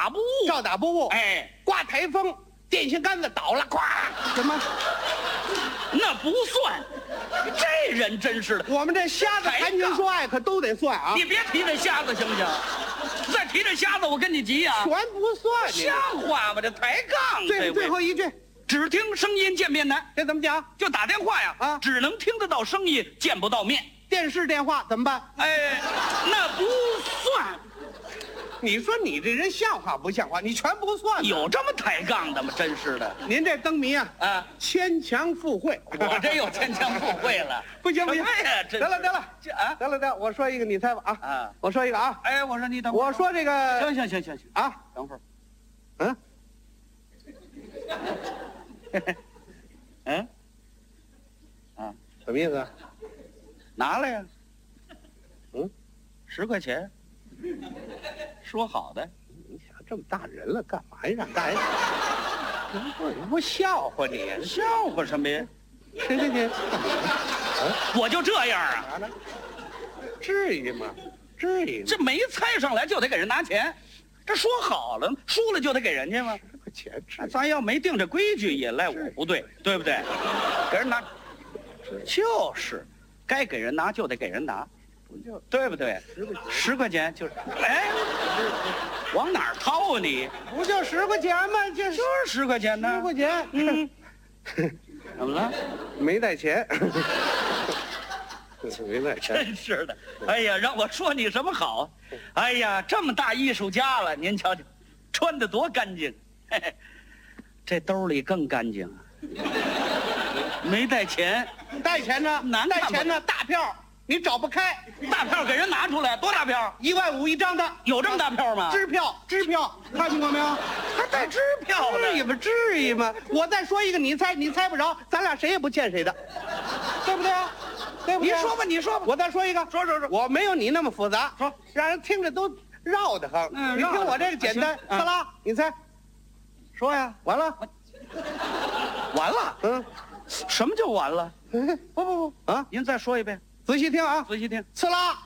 打不误， 照打不误。 哎， 刮台风，电线杆子倒了，咵！什么？ 那不算。这人真是的， 我们这瞎子谈情说爱可都得算啊！ 你别提这瞎子行不行？再提这瞎子，我跟你急呀！ 全不算， 像话吗？这抬杠， 最后一句， 只听声音见面难， 这怎么讲？ 就打电话呀， 啊， 只能听得到声音，见不到面。 电视电话怎么办？ 哎，那不算。 你说你这人像话不像话？你全不算。 有这么抬杠的吗？真是的。 您这灯谜啊，牵强附会。 我这又牵强附会了。 不行不行， 得了，得了，我说一个，你猜吧啊。 啊， 我说一个啊。 哎，我说你等会儿。 我说这个。 行啊， 等会儿。 什么意思？ 拿来呀。10块钱。说好的。 你想这么大人了，干嘛呀？让大人不笑话你？ 笑话什么呀 10块钱。 我就这样啊？ 至于吗？至于吗？ 这没猜上来就得给人拿钱，这说好了，输了就得给人家吗 ？10块钱， 咱要没定这规矩，也赖我不对，对不对？给人拿，就是，该给人拿就得给人拿，对不对？10块钱就是，哎，往哪儿掏啊你？ 不就10块钱吗？就是 10块钱呢。 10块钱， 怎么了？ 没带钱。没带钱， 真是的。哎呀，让我说你什么好？哎呀，这么大艺术家了，您瞧瞧，穿得多干净，嘿嘿，这兜里更干净。没带钱， 带钱呢？带钱呢？大票你找不开， 大票给人拿出来，多大票 ？15000一张的， 有这么大票吗？ 支票，看见过没有？ 还带支票呢？ 至于吗？我再说一个，你猜不着，咱俩谁也不欠谁的，对不对啊？对不对？ 你说吧。 我再说一个， 说。 我没有你那么复杂， 说， 让人听着都绕得慌。你听我这个简单，刺啦，你猜。 说呀。 完了。 什么就完了？ 不啊！ 您再说一遍， 仔细听啊， 仔细听。 刺啦。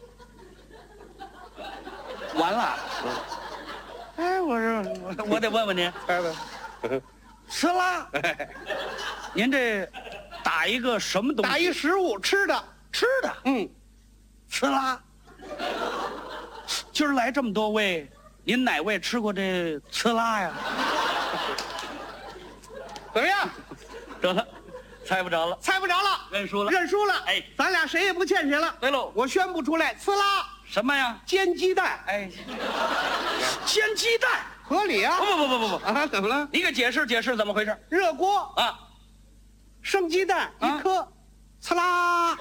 完了。哎，我得问问您，刺啦。您这打一个什么东西？ 打一食物，吃的。 刺啦。今儿来这么多位，您哪位吃过这刺啦呀？ 怎么样？ 得了，猜不着了，认输了。哎， 咱俩谁也不欠谁了。 对喽， 我宣布出来，刺啦。 什么呀？ 煎鸡蛋。 哎，煎鸡蛋合理啊？ 不啊！怎么了？ 你给解释怎么回事？ 热锅啊， 生鸡蛋1颗，刺啦。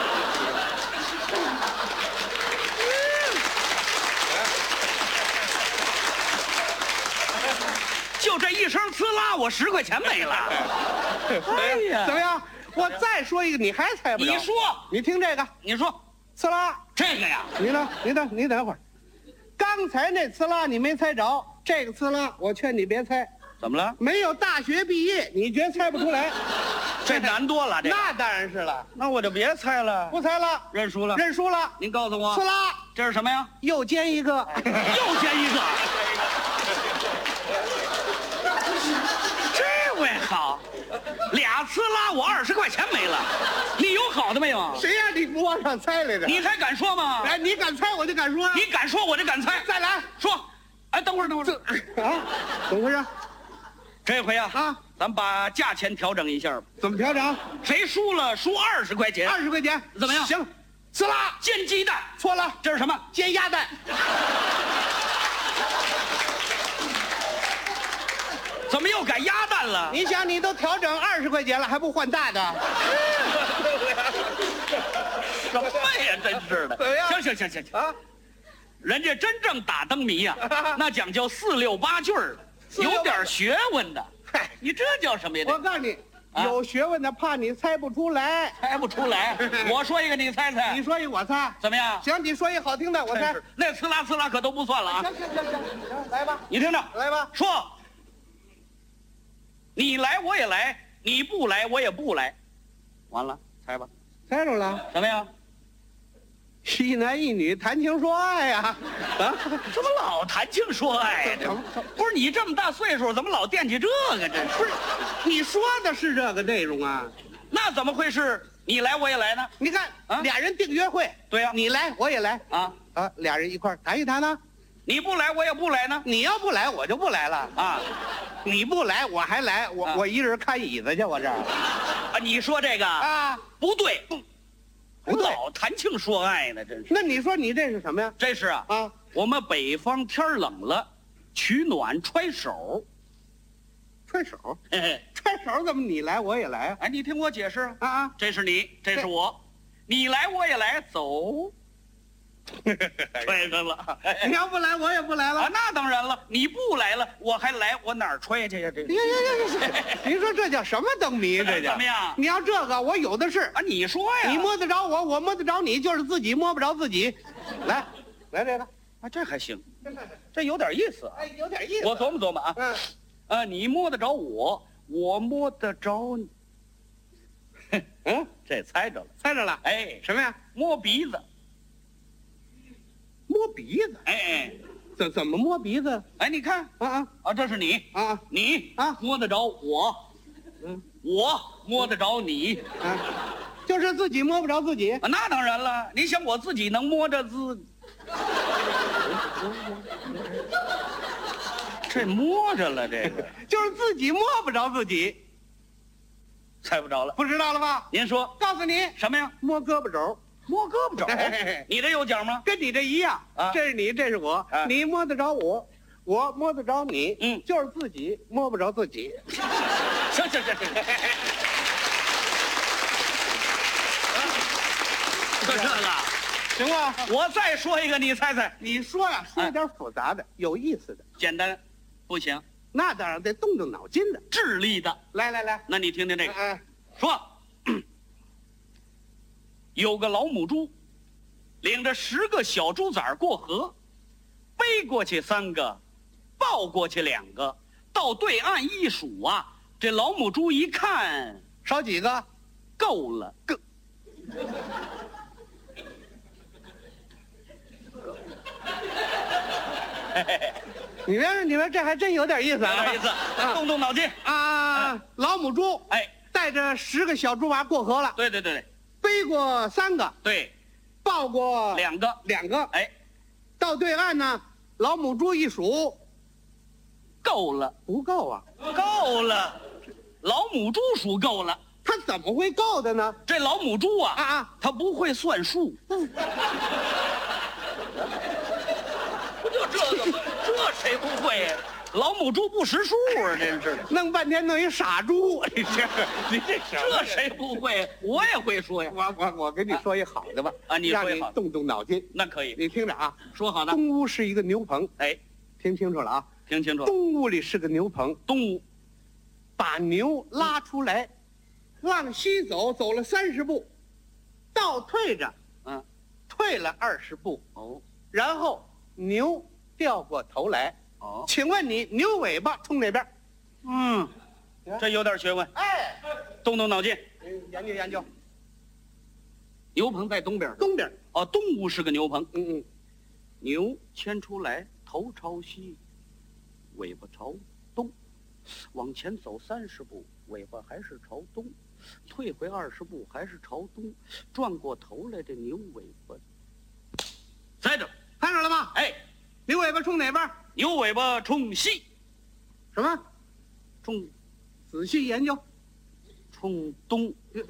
就这一声呲啦，我10块钱没了。哎呀， 怎么样？我再说一个，你还猜不着？ 你说， 你听这个， 你说， 呲啦， 这个呀？ 你等会儿。刚才那呲啦你没猜着，这个呲啦我劝你别猜。 怎么了？ 没有大学毕业，你绝猜不出来。 这难多了，这那当然是了。 那我就别猜了， 不猜了， 认输了。您告诉我， 呲啦， 这是什么呀？ 又煎一个， 又煎一个。这位好，2次拉我20块钱没了，你有好的没有？ 谁让你不往上猜来着？ 你还敢说吗？ 哎，你敢猜我就敢说， 你敢说我就敢猜。 再来说，哎，等会儿， 啊，怎么回事？ 这回啊，咱把价钱调整一下吧。 怎么调整？ 谁输了输20块钱 ？20块钱怎么样？ 行，呲啦， 煎鸡蛋。 错了， 这是什么？ 煎鸭蛋。 怎么又改鸭蛋了？ 你想，你都调整20块钱了，还不换大的？ 什么呀，真是的！行啊！人家真正打灯谜呀，那讲究4、6、8句儿，有点学问的。嗨，你这叫什么呀？ 我告诉你，有学问的怕你猜不出来。 猜不出来？我说一个，你猜猜。 你说一个，我猜。 怎么样？ 行，你说一个好听的，我猜。 那呲啦呲啦可都不算了啊！ 行，来吧。 你听着， 来吧。 说。你来我也来，你不来我也不来，完了，猜吧。 猜着了。 什么呀？ 一男一女谈情说爱呀，啊， 怎么老谈情说爱的？不是你这么大岁数，怎么老惦记这个？真是， 不是，你说的是这个内容啊？ 那怎么会是你来我也来呢？ 你看， 啊俩人订约会， 对呀你来我也来啊， 啊，俩人一块儿谈一谈呢。 你不来我也不来呢？ 你要不来，我就不来了啊， 你不来，我还来，我一人看椅子去，我这儿啊，你说这个啊， 不对， 不对。 老谈情说爱呢，真是。 那你说你这是什么呀？ 这是啊， 啊， 我们北方天儿冷了，取暖揣手。 揣手， 嘿嘿， 揣手怎么你来我也来啊？ 哎，你听我解释啊， 啊， 这是你，这是我，你来我也来，走，揣上了。 你要不来，我也不来啊， 了。 那当然了，你不来了，我还来，我哪儿揣去呀？这呀，您说这叫什么灯谜？这叫怎么样你要这个，我有的是。 啊？你说呀？ 你摸得着我，我摸得着你，就是自己摸不着自己。来，来这个， 啊，这还行，这有点意思啊。 哎，有点意思。 我琢磨琢磨啊， 嗯， 你摸得着我，我摸得着你。这猜着了。 猜着了。 哎， 什么呀？ 摸鼻子。 摸鼻子。 哎， 怎么摸鼻子？ 哎，你看啊啊，这是你啊你啊摸得着我，我摸得着你啊！就是自己摸不着自己。 啊，那当然了。你想我自己能摸着这摸着了，这个就是自己摸不着自己， 猜不着了。 不知道了吧？ 您说告诉你， 什么呀？ 摸胳膊肘， 摸胳膊肘嘿嘿嘿， 你这有奖吗？ 跟你这一样啊这是你，这是我， 啊你摸得着我，我摸得着你，就是自己摸不着自己。 行，就这个， 行吗？ 我再说一个，你猜猜。 你说呀，说点复杂的、有意思的， 简单，不行， 那当然得动动脑筋的。 智力的。 来来来， 那你听听这个， 哎， 说，有个老母猪，领着10个小猪崽儿过河，背过去3个，抱过去2个，到对岸一数啊，这老母猪一看， 少几个？ 够了，够。 你们这还真有点意思有啊！ 点意思，动动脑筋啊！老母猪哎， 带着10个小猪娃过河了， 对对对背过3个， 对， 抱过 2个， 2个， 哎， 到对岸呢，老母猪一数， 够了， 不够啊！ 够了，老母猪数够了。 它怎么会够的呢？ 这老母猪啊， 啊， 它不会算数。不就这个吗？这谁不会呀？老母猪不识数啊，真是的。 弄半天弄一傻猪，你这这谁不会？我也会说呀。 我跟你说一好的吧啊你说一好的让你动动脑筋。 那可以， 你听着啊， 说好的。 东屋是一个牛棚， 哎， 听清楚了啊， 听清楚。 东屋里是个牛棚， 东屋把牛拉出来，往西走，走了30步，倒退着，退了20步， 哦， 然后牛掉过头来。 哦， 请问你牛尾巴冲哪边？ 这有点学问， 哎， 动动脑筋。 研究研究。 牛棚在东边。 东边。 哦，东屋是个牛棚。 牛牵出来，头朝西，尾巴朝东，往前走30步，尾巴还是朝东，退回20步还是朝东，转过头来，这牛尾巴在这， 看着了吗？ 哎， 牛尾巴冲哪边？ 牛尾巴冲西， 什么？ 冲仔细研究。 冲东，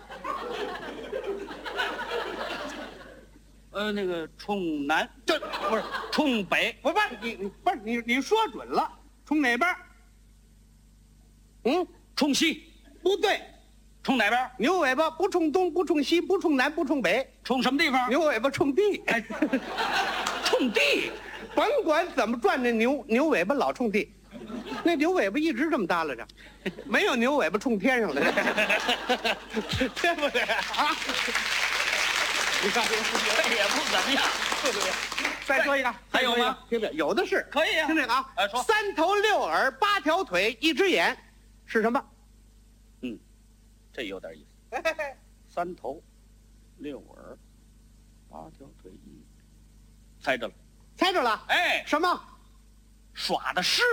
那个冲南，这不是冲北， 不是你说准了，冲哪边？ 冲西， 不对， 冲哪边？ 牛尾巴不冲东，不冲西，不冲南，不冲北， 冲什么地方？ 牛尾巴冲地。 哎，冲地， 甭管怎么转，那牛尾巴老冲地。那牛尾巴一直这么耷拉着，没有牛尾巴冲天上的，对不对啊？你看这也不怎么样， 对不对？再说一个， 还有吗？ 听着，有的是。 可以啊， 听这个啊， 说 3头6耳8条腿1只眼，是什么？ 这有点意思。3头6耳8条腿1 猜着了。 猜着了？ 哎， 什么？ 耍的是